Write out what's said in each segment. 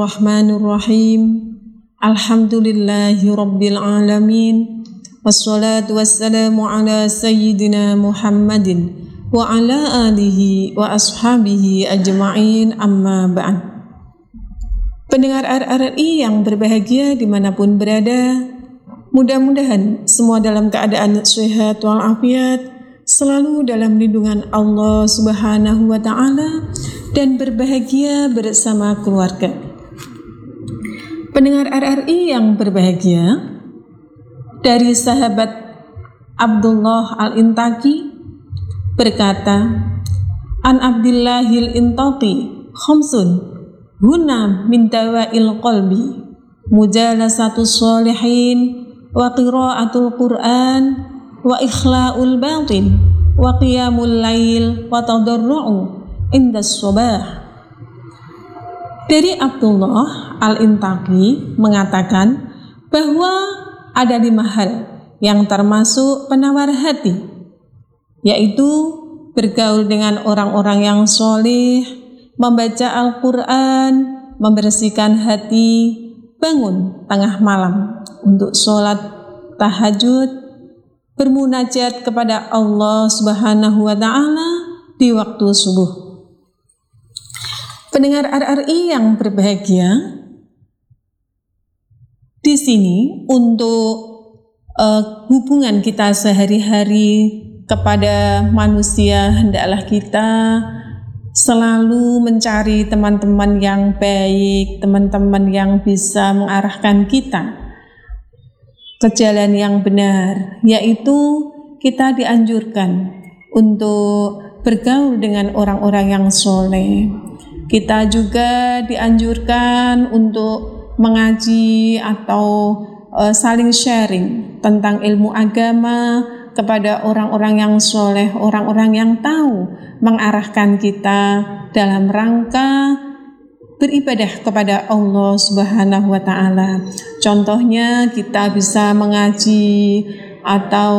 Bismillahirrahmanirrahim. Alhamdulillahi rabbil alamin. Wassalatu wassalamu ala sayyidina Muhammadin wa ala alihi wa ashabihi ajma'in, amma ba'd. Pendengar RRI yang berbahagia dimanapun berada, mudah-mudahan semua dalam keadaan sehat walafiat, selalu dalam lindungan Allah Subhanahu wa ta'ala, dan berbahagia bersama keluarga. Pendengar RRI yang berbahagia, dari sahabat Abdullah Al-Intaqi berkata, An Abdillahil Intaqi khamsun huna min dawa'il qalbi mujalasatus sholihin wa qira'atul Qur'an wa ikhla'ul batin wa qiyamul lail wa tadarru'u indas sobah. Dari Abdullah Al-Intaqi mengatakan bahwa ada 5 hal yang termasuk penawar hati, yaitu bergaul dengan orang-orang yang soleh, membaca Al-Quran, membersihkan hati, bangun tengah malam untuk sholat tahajud, bermunajat kepada Allah Subhanahu wa ta'ala di waktu subuh. Pendengar RRI yang berbahagia, di sini untuk hubungan kita sehari-hari kepada manusia, hendaklah kita selalu mencari teman-teman yang baik, teman-teman yang bisa mengarahkan kita ke jalan yang benar, yaitu kita dianjurkan untuk bergaul dengan orang-orang yang soleh. Kita juga dianjurkan untuk mengaji atau saling sharing tentang ilmu agama kepada orang-orang yang soleh, orang-orang yang tahu mengarahkan kita dalam rangka beribadah kepada Allah Subhanahu wa ta'ala. Contohnya kita bisa mengaji atau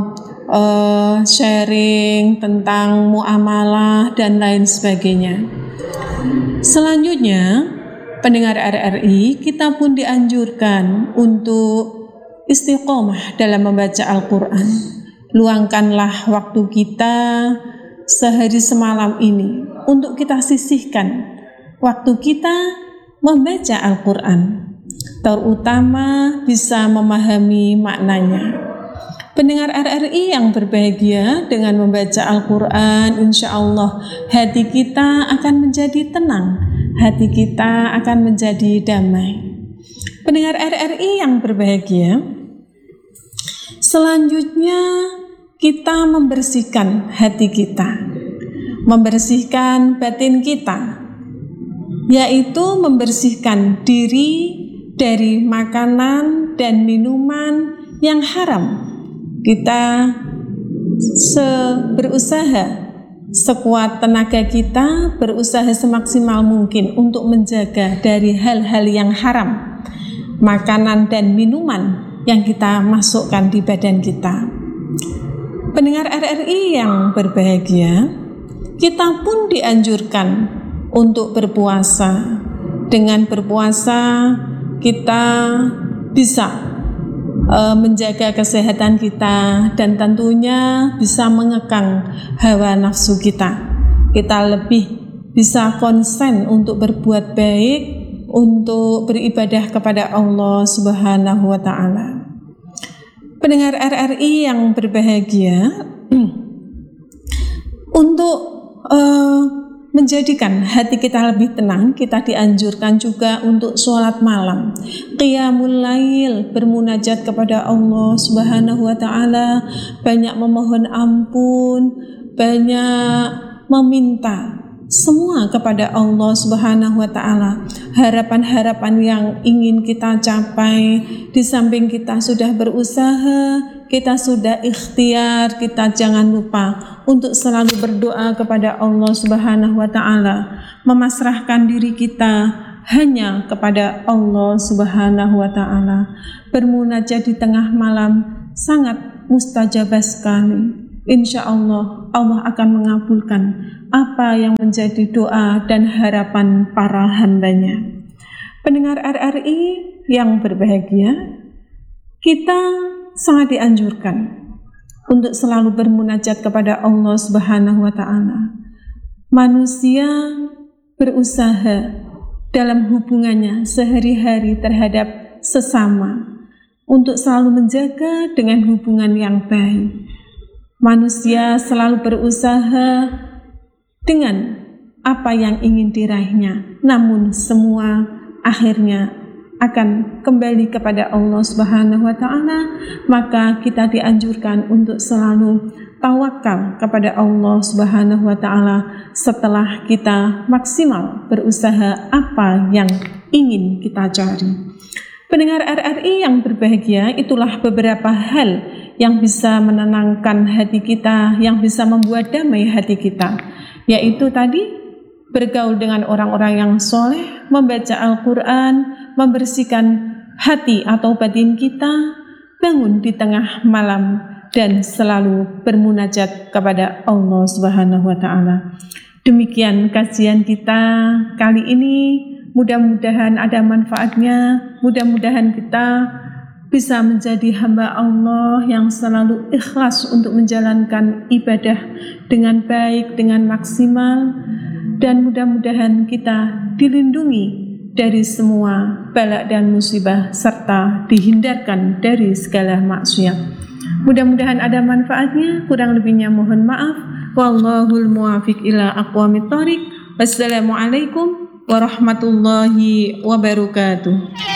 sharing tentang muamalah dan lain sebagainya. Selanjutnya, pendengar RRI, kita pun dianjurkan untuk istiqomah dalam membaca Al-Quran. Luangkanlah waktu kita sehari semalam ini untuk kita sisihkan waktu kita membaca Al-Quran, terutama bisa memahami maknanya. Pendengar RRI yang berbahagia, dengan membaca Al-Quran, insya Allah hati kita akan menjadi tenang, hati kita akan menjadi damai. Pendengar RRI yang berbahagia, selanjutnya kita membersihkan hati kita, membersihkan batin kita, yaitu membersihkan diri dari makanan dan minuman yang haram. Kita berusaha sekuat tenaga kita, berusaha semaksimal mungkin untuk menjaga dari hal-hal yang haram, makanan dan minuman yang kita masukkan di badan kita. Pendengar RRI yang berbahagia, kita pun dianjurkan untuk berpuasa. Dengan berpuasa kita bisa menjaga kesehatan kita dan tentunya bisa mengekang hawa nafsu kita. Kita lebih bisa konsen untuk berbuat baik, untuk beribadah kepada Allah Subhanahu wa ta'ala. Pendengar RRI yang berbahagia, untuk menjadikan hati kita lebih tenang, kita dianjurkan juga untuk sholat malam, qiyamul lail, bermunajat kepada Allah Subhanahu wa ta'ala, banyak memohon ampun, banyak meminta semua kepada Allah Subhanahu wa ta'ala. Harapan-harapan yang ingin kita capai, di samping kita sudah berusaha, kita sudah ikhtiar, kita jangan lupa untuk selalu berdoa kepada Allah Subhanahu wa ta'ala, memasrahkan diri kita hanya kepada Allah Subhanahu wa ta'ala. Bermunajat di tengah malam sangat mustajabah sekali. Insya Allah, Allah akan mengabulkan apa yang menjadi doa dan harapan para hambanya. Pendengar RRI yang berbahagia, kita sangat dianjurkan untuk selalu bermunajat kepada Allah Subhanahu wa Ta'ala. Manusia berusaha dalam hubungannya sehari-hari terhadap sesama untuk selalu menjaga dengan hubungan yang baik. Manusia selalu berusaha dengan apa yang ingin diraihnya, namun semua akhirnya akan kembali kepada Allah Subhanahu wa Ta'ala. Maka kita dianjurkan untuk selalu tawakal kepada Allah Subhanahu wa Ta'ala setelah kita maksimal berusaha apa yang ingin kita cari. Pendengar RRI yang berbahagia, itulah beberapa hal yang bisa menenangkan hati kita, yang bisa membuat damai hati kita, yaitu tadi bergaul dengan orang-orang yang soleh, membaca Al-Quran, membersihkan hati atau batin kita, bangun di tengah malam, dan selalu bermunajat kepada Allah Subhanahu wa Ta'ala. Demikian kajian kita kali ini. Mudah-mudahan ada manfaatnya, mudah-mudahan kita bisa menjadi hamba Allah yang selalu ikhlas untuk menjalankan ibadah dengan baik, dengan maksimal, dan mudah-mudahan kita dilindungi dari semua bala dan musibah serta dihindarkan dari segala maksiat. Mudah-mudahan ada manfaatnya, kurang lebihnya mohon maaf. Wallahul muwafiq ila aqwamit thoriq. Wassalamualaikum warahmatullahi wabarakatuh.